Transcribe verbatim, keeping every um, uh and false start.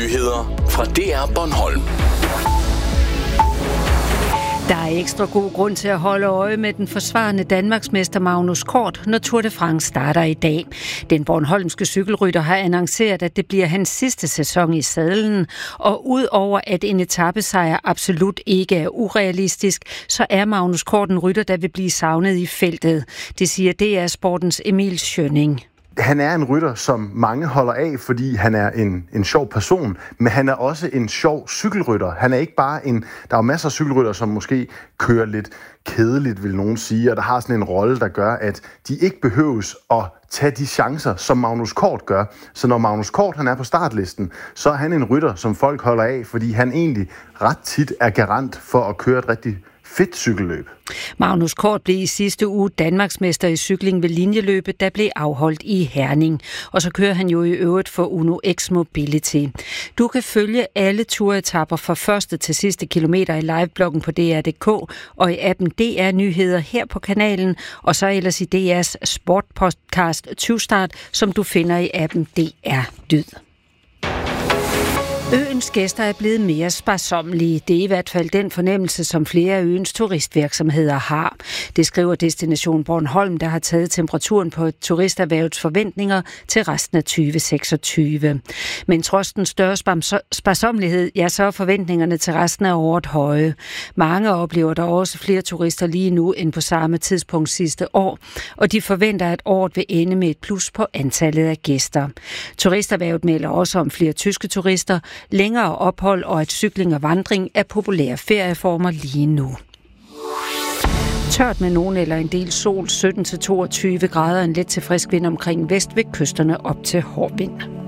nyheder fra D R Bornholm. Der er ekstra god grund til at holde øje med den forsvarende Danmarksmester Magnus Kort, når Tour de France starter i dag. Den bornholmske cykelrytter har annonceret, at det bliver hans sidste sæson i sadlen, og udover at en etapesejr absolut ikke er urealistisk, så er Magnus Kort en rytter, der vil blive savnet i feltet. Det siger D R Sportens Emil Schønning. Han er en rytter, som mange holder af, fordi han er en, en sjov person, men han er også en sjov cykelrytter. Han er ikke bare en... Der er jo masser af cykelrytter, som måske kører lidt kedeligt, vil nogen sige, og der har sådan en rolle, der gør, at de ikke behøves at tage de chancer, som Magnus Kort gør. Så når Magnus Kort han er på startlisten, så er han en rytter, som folk holder af, fordi han egentlig ret tit er garant for at køre et rigtig fedt cykelløb. Magnus Kort blev i sidste uge Danmarksmester i cykling ved linjeløbet, der blev afholdt i Herning. Og så kører han jo i øvrigt for Uno X Mobility. Du kan følge alle turetapper fra første til sidste kilometer i livebloggen på D R punktum d k og i appen D R Nyheder her på kanalen, og så ellers i D R's sportpodcast tyve start, som du finder i appen D R Lyd. Øens gæster er blevet mere sparsommelige. Det er i hvert fald den fornemmelse, som flere af øens turistvirksomheder har. Det skriver Destination Bornholm, der har taget temperaturen på turisterhvervets forventninger til resten af tyve seksogtyve. Men trods den større sparsommelighed, ja, så er forventningerne til resten af året høje. Mange oplever der også flere turister lige nu end på samme tidspunkt sidste år, og de forventer, at året vil ende med et plus på antallet af gæster. Turisterhvervet melder også om flere tyske turister, længere ophold og at cykling og vandring er populære ferieformer lige nu. Tørt med nogen eller en del sol, sytten til toogtyve grader, en let til frisk vind omkring vest ved kysterne op til hård vind.